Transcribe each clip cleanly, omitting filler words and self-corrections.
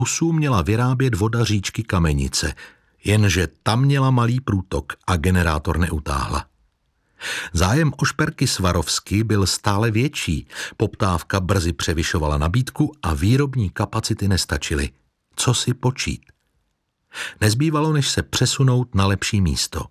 kusů měla vyrábět voda říčky Kamenice, jenže tam měla malý průtok a generátor neutáhla. Zájem o šperky Swarovski byl stále větší, poptávka brzy převyšovala nabídku a výrobní kapacity nestačily. Co si počít? Nezbývalo, než se přesunout na lepší místo.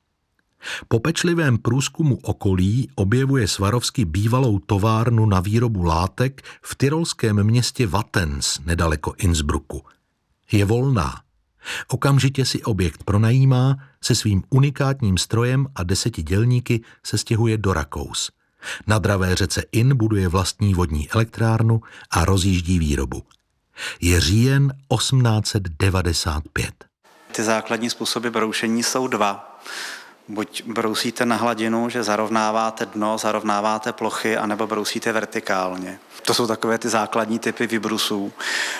Po pečlivém průzkumu okolí objevuje Swarovski bývalou továrnu na výrobu látek v tyrolském městě Wattens nedaleko Innsbrucku. Je volná. Okamžitě si objekt pronajímá, se svým unikátním strojem a 10 dělníky se stěhuje do Rakous. Na dravé řece Inn buduje vlastní vodní elektrárnu a rozjíždí výrobu. Je říjen 1895. Ty základní způsoby broušení jsou dva. Buď brousíte na hladinu, že zarovnáváte dno, zarovnáváte plochy, anebo brousíte vertikálně. To jsou takové ty základní typy výbrusů,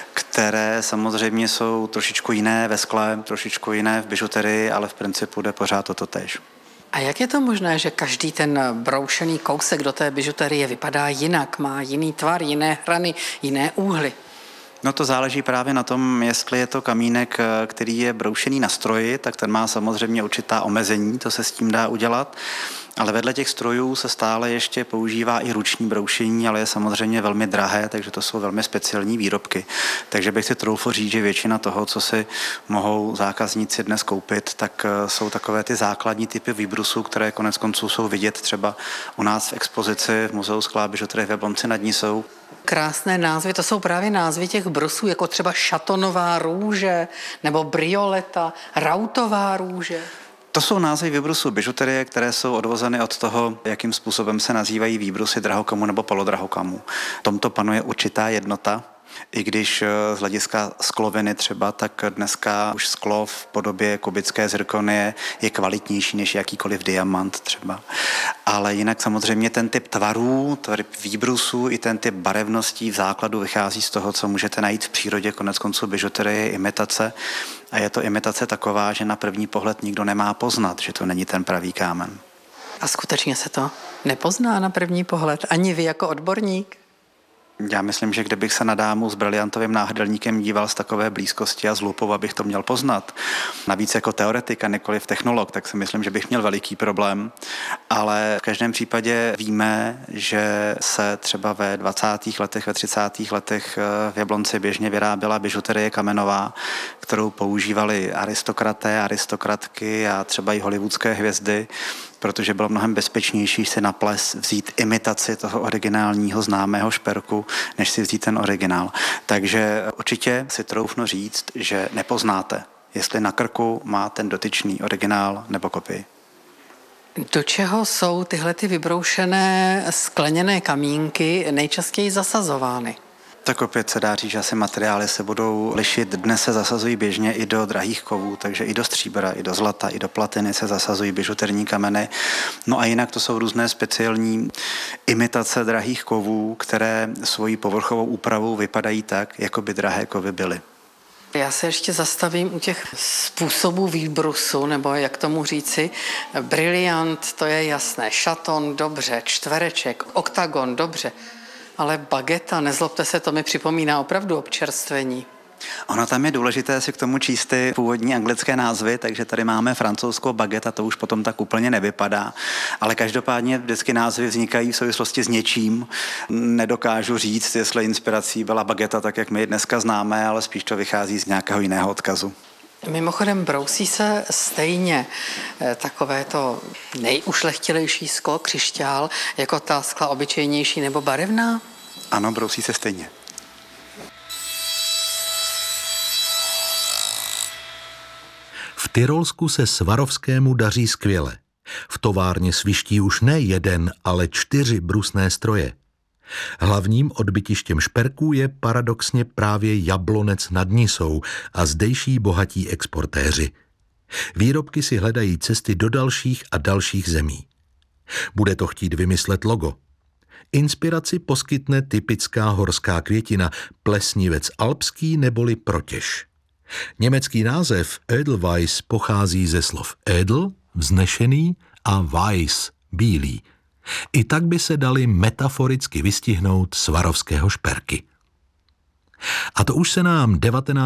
které samozřejmě jsou trošičku jiné ve skle, trošičku jiné v bižuterii, ale v principu jde pořád toto též. A jak je to možné, že každý ten broušený kousek do té bižuterie vypadá jinak, má jiný tvar, jiné hrany, jiné úhly? No to záleží právě na tom, jestli je to kamínek, který je broušený na stroji, tak ten má samozřejmě určitá omezení, to se s tím dá udělat. Ale vedle těch strojů se stále ještě používá i ruční broušení, ale je samozřejmě velmi drahé, takže to jsou velmi speciální výrobky. Takže bych si troufl říct, že většina toho, co si mohou zákazníci dnes koupit, tak jsou takové ty základní typy výbrusů, které konec konců jsou vidět třeba u nás v expozici v Muzeu skla a bižuterie v Jablonci nad Nisou. Krásné názvy, to jsou právě názvy těch brusů, jako třeba šatonová růže nebo brioleta, rautová růže. To jsou názvy výbrusů bižuterie, které jsou odvozeny od toho, jakým způsobem se nazývají výbrusy drahokamů nebo polodrahokamů. V tomto panuje určitá jednota, i když z hlediska skloviny třeba, tak dneska už sklo v podobě kubické zirkonie je kvalitnější než jakýkoliv diamant třeba. Ale jinak samozřejmě ten typ tvarů, typ výbrusů i ten typ barevností v základu vychází z toho, co můžete najít v přírodě. Konec konců bižuterie je imitace a je to imitace taková, že na první pohled nikdo nemá poznat, že to není ten pravý kámen. A skutečně se to nepozná na první pohled, ani vy jako odborník? Já myslím, že kdybych se na dámu s briliantovým náhrdelníkem díval z takové blízkosti a z lupou, abych to měl poznat. Navíc jako teoretik a nikoliv technolog, tak si myslím, že bych měl veliký problém. Ale v každém případě víme, že se třeba ve 20. letech, ve 30. letech v Jablonci běžně vyráběla bižuterie kamenová, kterou používali aristokraté, aristokratky a třeba i hollywoodské hvězdy, protože bylo mnohem bezpečnější si na ples vzít imitaci toho originálního známého šperku, než si vzít ten originál. Takže určitě si troufnu říct, že nepoznáte, jestli na krku má ten dotyčný originál nebo kopii. Do čeho jsou tyhle ty vybroušené skleněné kamínky nejčastěji zasazovány? Tak opět se dá říct, že asi materiály se budou lišit. Dnes se zasazují běžně i do drahých kovů, takže i do stříbra, i do zlata, i do platiny se zasazují bižuterní kameny. No a jinak to jsou různé speciální imitace drahých kovů, které svojí povrchovou úpravou vypadají tak, jako by drahé kovy byly. Já se ještě zastavím u těch způsobů výbrusu, nebo jak tomu říci. Briliant, to je jasné, šaton, dobře, čtvereček, oktagon, dobře. Ale bageta, nezlobte se, to mi připomíná opravdu občerstvení. Ono tam je důležité si k tomu číst ty původní anglické názvy, takže tady máme francouzskou bageta, to už potom tak úplně nevypadá. Ale každopádně vždycky názvy vznikají v souvislosti s něčím. Nedokážu říct, jestli inspirací byla bageta tak, jak my ji dneska známe, ale spíš to vychází z nějakého jiného odkazu. Mimochodem brousí se stejně takovéto nejušlechtilejší sklo, křišťál, jako ta skla obyčejnější nebo barevná? Ano, brousí se stejně. V Tyrolsku se Swarovskému daří skvěle. V továrně sviští už ne 1, ale 4 brusné stroje. Hlavním odbytištěm šperků je paradoxně právě Jablonec nad Nisou a zdejší bohatí exportéři. Výrobky si hledají cesty do dalších a dalších zemí. Bude to chtít vymyslet logo. Inspiraci poskytne typická horská květina, plesnivec alpský neboli protěž. Německý název Edelweiss pochází ze slov edel, vznešený, a weiss, bílý. I tak by se daly metaforicky vystihnout Swarovského šperky. A to už se nám 19.